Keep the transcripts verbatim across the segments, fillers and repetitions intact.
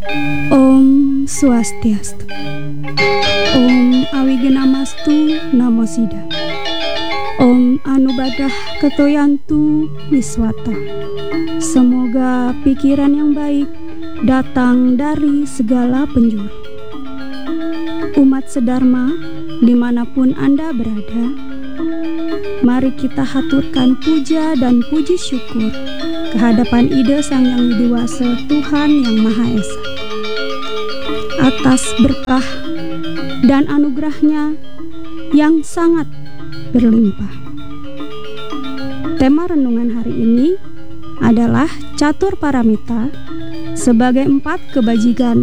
Om Swastiastu. Om Awigenamastu Namo Sida. Om Anubadah Ketoyantu Wiswata. Semoga pikiran yang baik datang dari segala penjuru. Umat sedharma dimanapun Anda berada, mari kita haturkan puja dan puji syukur kehadapan Ida Sang Yang Widiwasa Tuhan Yang Maha Esa atas berkah dan anugerahnya yang sangat berlimpah. Tema renungan hari ini adalah catur paramita sebagai empat kebajikan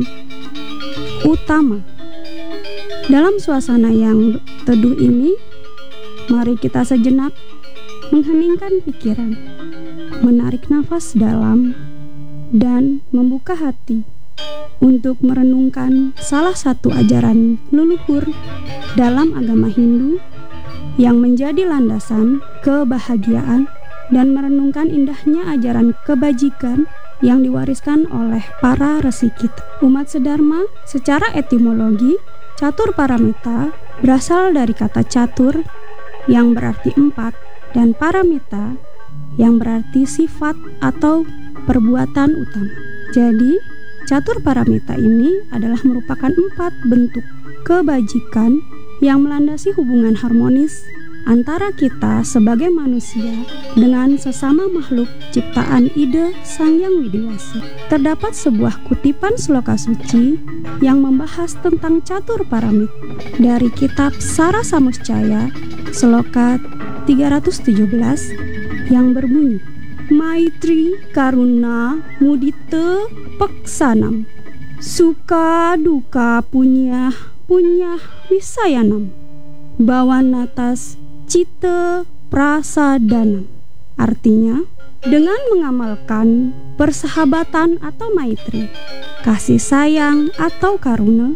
utama. Dalam suasana yang teduh ini, mari kita sejenak mengheningkan pikiran, menarik nafas dalam, dan membuka hati untuk merenungkan salah satu ajaran leluhur dalam agama Hindu yang menjadi landasan kebahagiaan dan merenungkan indahnya ajaran kebajikan yang diwariskan oleh para resi kita. Umat sedharma, secara etimologi, catur paramita berasal dari kata catur yang berarti empat dan paramita yang berarti sifat atau perbuatan utama. Jadi, catur paramita ini adalah merupakan empat bentuk kebajikan yang melandasi hubungan harmonis antara kita sebagai manusia dengan sesama makhluk ciptaan Ida Sang Yang Widiwasa. Terdapat sebuah kutipan sloka suci yang membahas tentang catur paramita dari kitab Sara Samuscaya sloka tiga ratus tujuh belas yang berbunyi, Maitri Karuna Mudita Peksanam Suka Duka Punya Punya Wisayanam Bawanatas Cita Prasadanam. Artinya, dengan mengamalkan persahabatan atau maitri, kasih sayang atau karuna,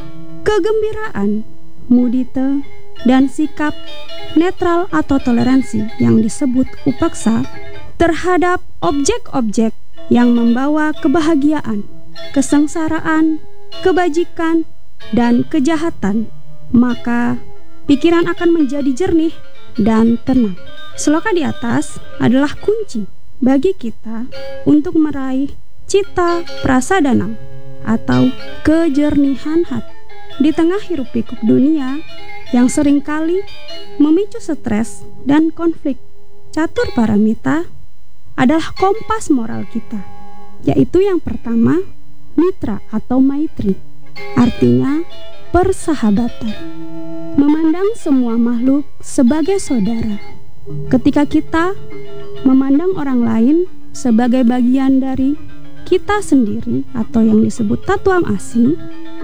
kegembiraan, mudita, dan sikap netral atau toleransi yang disebut upaksa terhadap objek-objek yang membawa kebahagiaan, kesengsaraan, kebajikan, dan kejahatan, maka pikiran akan menjadi jernih dan tenang. Sloka di atas adalah kunci bagi kita untuk meraih cita prasadanam atau kejernihan hati. Di tengah hiruk-pikuk dunia yang seringkali memicu stres dan konflik, catur paramita adalah kompas moral kita, yaitu yang pertama, mitra atau maitri, artinya persahabatan. Memandang semua makhluk sebagai saudara. Ketika kita memandang orang lain sebagai bagian dari kita sendiri atau yang disebut tatuam asi,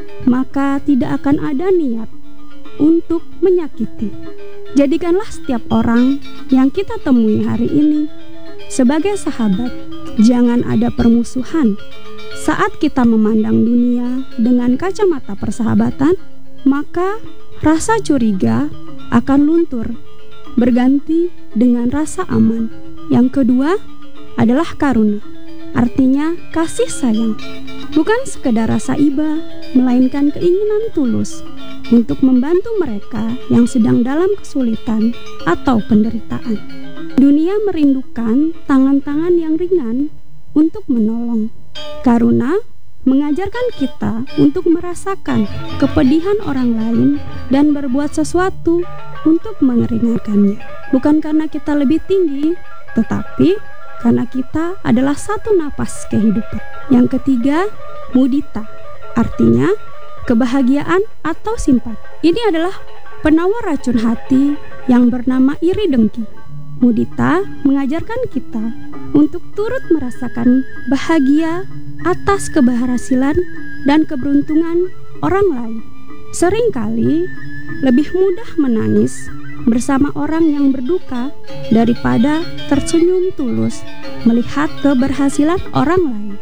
maka tidak akan ada niat untuk menyakiti. Jadikanlah setiap orang yang kita temui hari ini sebagai sahabat. Jangan ada permusuhan. Saat kita memandang dunia dengan kacamata persahabatan, maka rasa curiga akan luntur, berganti dengan rasa aman. Yang kedua adalah karuna, artinya kasih sayang. Bukan sekedar rasa iba, melainkan keinginan tulus untuk membantu mereka yang sedang dalam kesulitan atau penderitaan. Dunia merindukan tangan-tangan yang ringan untuk menolong. Karuna mengajarkan kita untuk merasakan kepedihan orang lain dan berbuat sesuatu untuk meringankannya. Bukan karena kita lebih tinggi, tetapi karena kita adalah satu napas kehidupan. Yang ketiga, mudita, artinya kebahagiaan atau simpati. Ini adalah penawar racun hati yang bernama iri dengki. Mudita mengajarkan kita untuk turut merasakan bahagia atas keberhasilan dan keberuntungan orang lain. Seringkali lebih mudah menangis bersama orang yang berduka daripada tersenyum tulus melihat keberhasilan orang lain.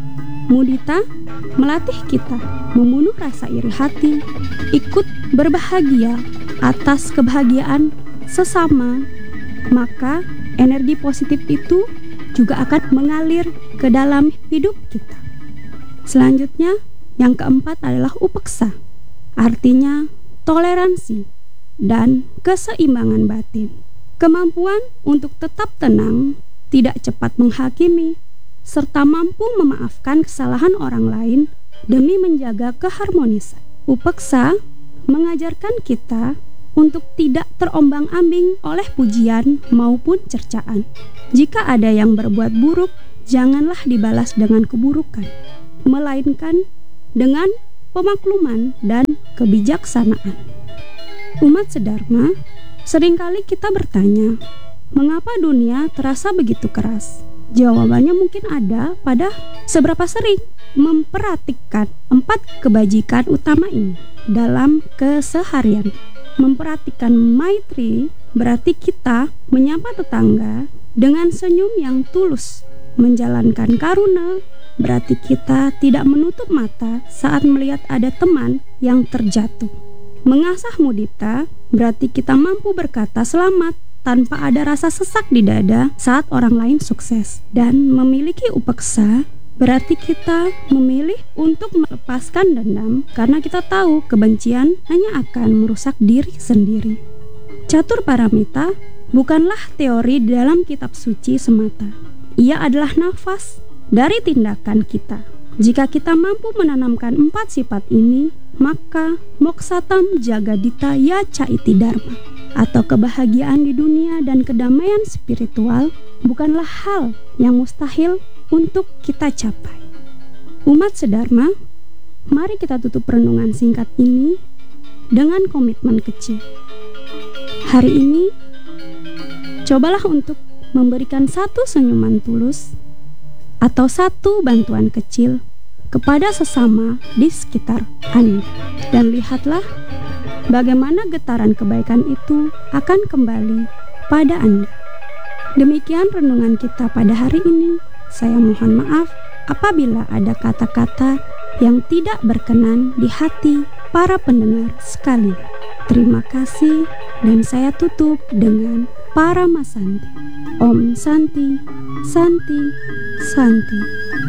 Mudita melatih kita membunuh rasa iri hati, ikut berbahagia atas kebahagiaan sesama, maka energi positif itu juga akan mengalir ke dalam hidup kita. Selanjutnya, yang keempat adalah upeksa, artinya toleransi dan keseimbangan batin. Kemampuan untuk tetap tenang, tidak cepat menghakimi, serta mampu memaafkan kesalahan orang lain demi menjaga keharmonisan. Upeksa mengajarkan kita untuk tidak terombang-ambing oleh pujian maupun cercaan. Jika ada yang berbuat buruk, janganlah dibalas dengan keburukan, melainkan dengan pemakluman dan kebijaksanaan. Umat sedharma, seringkali kita bertanya, mengapa dunia terasa begitu keras? Jawabannya mungkin ada pada seberapa sering memperhatikan empat kebajikan utama ini dalam keseharian. Memperhatikan maitri berarti kita menyapa tetangga dengan senyum yang tulus. Menjalankan karuna berarti kita tidak menutup mata saat melihat ada teman yang terjatuh. Mengasah mudita berarti kita mampu berkata selamat tanpa ada rasa sesak di dada saat orang lain sukses. Dan memiliki upeksa berarti kita memilih untuk melepaskan dendam karena kita tahu kebencian hanya akan merusak diri sendiri. Catur paramita bukanlah teori dalam kitab suci semata. Ia adalah nafas dari tindakan kita. Jika kita mampu menanamkan empat sifat ini, maka moksatam jagadita yaca iti dharma, atau kebahagiaan di dunia dan kedamaian spiritual bukanlah hal yang mustahil untuk kita capai. Umat sedharma, mari kita tutup renungan singkat ini dengan komitmen kecil. Hari ini, cobalah untuk memberikan satu senyuman tulus atau satu bantuan kecil kepada sesama di sekitar Anda. Dan lihatlah bagaimana getaran kebaikan itu akan kembali pada Anda. Demikian renungan kita pada hari ini. Saya mohon maaf apabila ada kata-kata yang tidak berkenan di hati para pendengar sekalian. Terima kasih, dan saya tutup dengan Paramasanti. Om Santi, Santi, Santi.